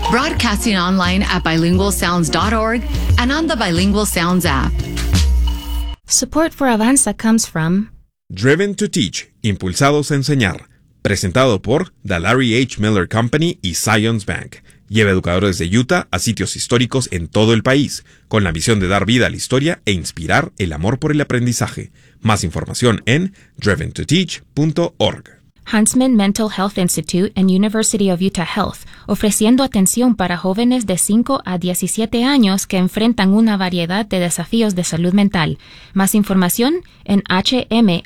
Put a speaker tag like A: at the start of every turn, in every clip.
A: broadcasting online at bilingualsounds.org and on the Bilingual Sounds app.
B: Support for Avanza comes from
C: Driven to Teach, impulsados a enseñar, presentado por The Larry H. Miller Company y Zions Bank. Lleva educadores de Utah a sitios históricos en todo el país, con la misión de dar vida a la historia e inspirar el amor por el aprendizaje. Más información en driventoteach.org.
B: Huntsman Mental Health Institute and University of Utah Health, ofreciendo atención para jóvenes de 5 a 17 años que enfrentan una variedad de desafíos de salud mental. Más información en hmhi.org.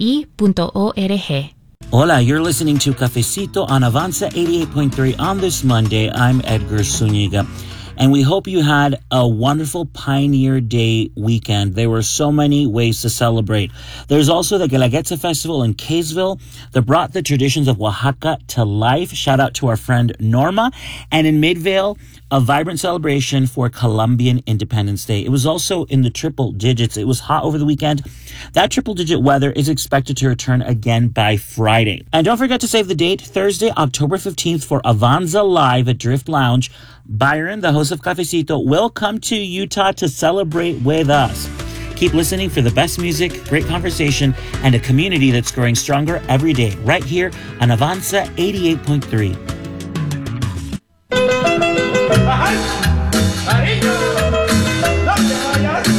D: Hola, you're listening to Cafecito on Avanza 88.3 on this Monday. I'm Edgar Zuniga. And we hope you had a wonderful Pioneer Day weekend. There were so many ways to celebrate. There's also the Guelaguetza Festival in Kaysville that brought the traditions of Oaxaca to life. Shout out to our friend Norma. And in Midvale, a vibrant celebration for Colombian Independence Day. It was also in the triple digits. It was hot over the weekend. That triple digit weather is expected to return again by Friday. And don't forget to save the date, Thursday, October 15th for Avanza Live at Drift Lounge. Byron, the host of Cafecito, will come to Utah to celebrate with us. Keep listening for the best music, great conversation, and a community that's growing stronger every day, right here on Avanza 88.3.